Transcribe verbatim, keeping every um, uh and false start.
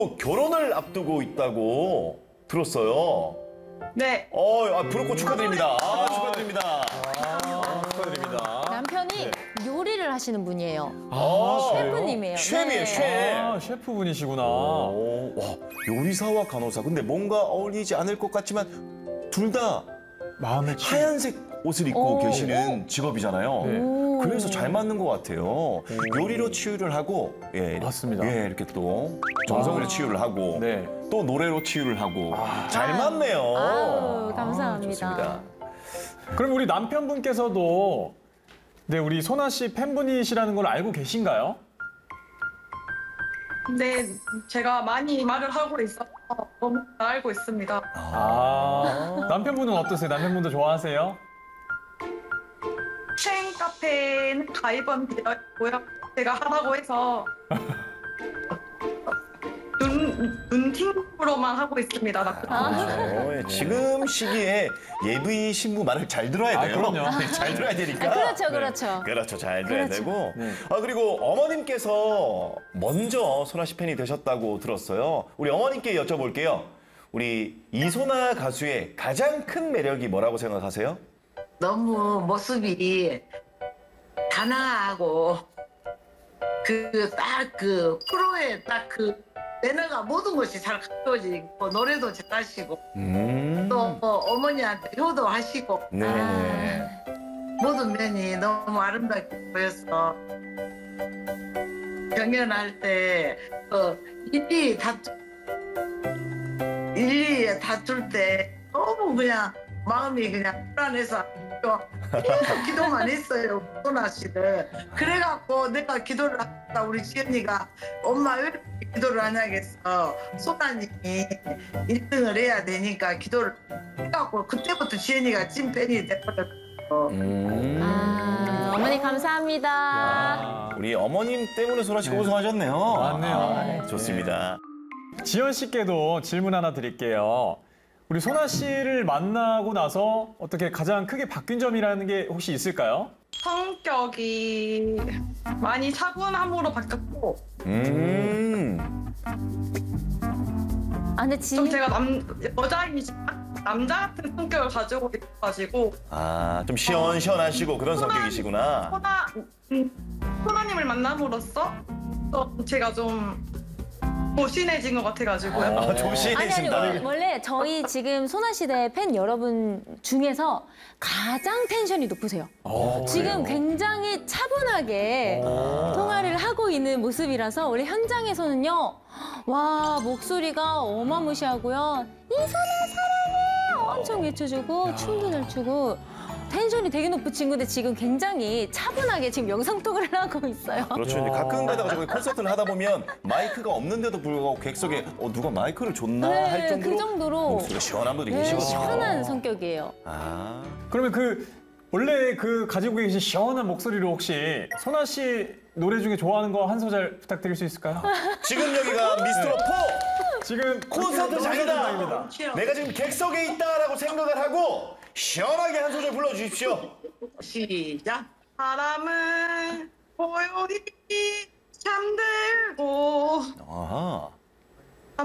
결혼을 앞두고 있다고 들었어요. 네. 어, 아, 브로커 축하드립니다. 아, 축하드립니다. 아, 축하드립니다. 남편이 요리를 하시는 분이에요. 아, 셰프님이에요. 셰프예요, 네. 셰프. 아, 셰프분이시구나. 오, 와, 요리사와 간호사. 근데 뭔가 어울리지 않을 것 같지만 둘 다 마음에 치... 하얀색 옷을 입고 오. 계시는 직업이잖아요. 네. 오. 그래서 잘 맞는 것 같아요. 요리로 치유를 하고, 예, 맞습니다. 예, 이렇게 또 정성으로 아. 치유를 하고, 네. 또 노래로 치유를 하고, 아. 잘 맞네요. 아유, 감사합니다. 좋습니다. 그럼 우리 남편분께서도 네, 우리 소나 씨 팬분이시라는 걸 알고 계신가요? 네, 제가 많이 말을 하고 있어서 너무 잘 알고 있습니다. 아, 남편분은 어떠세요? 남편분도 좋아하세요? 생 카페는 가입은 되어 있고요. 제가 하라고 해서 눈, 눈팅으로만 하고 있습니다. 그렇죠. 예, 지금 시기에 예비 신부 말을 잘 들어야 아, 돼요. 그럼요. 네, 잘 들어야 되니까. 아, 그렇죠, 네. 그렇죠. 그렇죠, 잘 들어야 그렇죠. 되고. 네. 아, 그리고 어머님께서 먼저 소나 씨 팬이 되셨다고 들었어요. 우리 어머님께 여쭤볼게요. 우리 이소나 가수의 가장 큰 매력이 뭐라고 생각하세요? 너무 모습이 단아하고 그 딱 그 프로의 딱 그 매너가 모든 것이 잘 갖춰지고 노래도 잘하시고 음. 또 어머니한테 효도하시고 네네. 모든 면이 너무 아름답게 보여서 경연할 때 어, 일일이 다투 일일이 다툴 때 너무 그냥 마음이 그냥 불안해서 계속 기도만 했어요, 소나 씨를. 그래갖고 내가 기도를 하다 우리 지연이가 엄마 왜 이렇게 기도를 하냐겠어. 소나님이 일 등을 해야 되니까 기도를 해갖고 그때부터 지연이가 찐팬이 돼버렸어. 음. 아, 어머니 감사합니다. 아, 우리 어머님 때문에 소나 씨가 네. 우승하셨네요. 맞네요. 아, 네, 좋습니다. 지연 씨께도 질문 하나 드릴게요. 우리 소나 씨를 만나고 나서 어떻게 가장 크게 바뀐 점이라는 게 혹시 있을까요? 성격이 많이 차분함으로 바뀌었고 음. 아, 근데 좀 지 제가 남 여자이지만 남자 같은 성격을 가지고 있어가지고 아, 좀 시원시원하시고 그런 성격이시구나. 소나 음, 소나님을 만남으로써 또 제가 좀 조신해진 것 같아가지고요. 아, 아니, 아니, 조신해진다. 원래, 원래 저희 지금 소나시대 팬 여러분 중에서 가장 텐션이 높으세요. 어, 지금 그래요? 굉장히 차분하게 어. 통화를 하고 있는 모습이라서 원래 현장에서는요, 와, 목소리가 어마무시하고요. 이소나 사랑해! 엄청 외쳐주고 춤도 잘 추고 텐션이 되게 높은 친구인데 지금 굉장히 차분하게 지금 영상통화를 하고 있어요. 그렇죠. 이제 가끔 가다가 저기 콘서트를 하다 보면 마이크가 없는데도 불구하고 객석에 어, 누가 마이크를 줬나 할 네, 정도로 그 정도로 목소리가 시원한 분들이 네, 계시거든요. 시원한 성격이에요. 아, 그러면 그 원래 그 가지고 계신 시원한 목소리로 혹시 소나 씨 노래 중에 좋아하는 거 한 소절 부탁드릴 수 있을까요? 지금 여기가 미스터 포 지금 콘서트장이다. 콘서트장입니다. 내가 지금 객석에 있다라고 생각을 하고 시원하게 한 소절 불러주십시오. 시작. 바람은 고요히 잠들고 아하.